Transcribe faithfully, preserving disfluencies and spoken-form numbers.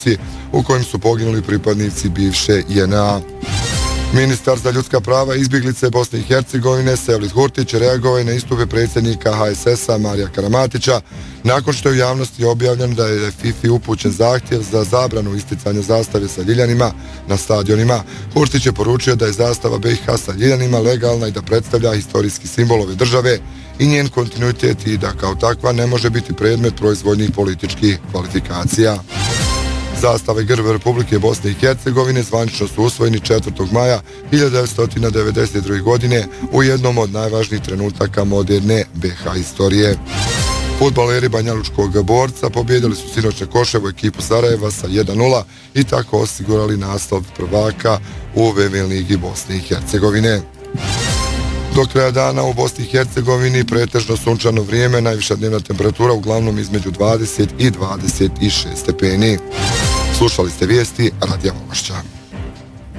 u kojim su poginuli pripadnici bivše J N A. Ministar za ljudska prava i izbjeglice Bosne i Hercegovine Sevlit Hurtić reagovao je na istupe predsjednika H S S-a Marija Karamatića nakon što je u javnosti objavljeno da je FIFA upućen zahtjev za zabranu isticanja zastave sa ljiljanima na stadionima. Hurtić je poručio da je zastava B i H sa ljiljanima legalna i da predstavlja historijski simbol ove države i njen kontinuitet i da kao takva ne može biti predmet proizvodnjih političkih kvalifikacija. Zastava i grb Republike Bosne i Hercegovine zvanično su usvojeni četvrtog maja hiljadu devetsto devedeset druge. godine u jednom od najvažnijih trenutaka moderne B i H istorije. Fudbaleri Banjalučkog Borca pobjedili su sinoć Koševu ekipu Sarajeva sa jedan nula i tako osigurali naslov prvaka u V V ligi Bosne i Hercegovine. Do kraja dana u Bosni i Hercegovini pretežno sunčano vrijeme, najviša dnevna temperatura uglavnom između dvadeset i dvadeset šest stepeni. Slušali ste vijesti Radija Valašća.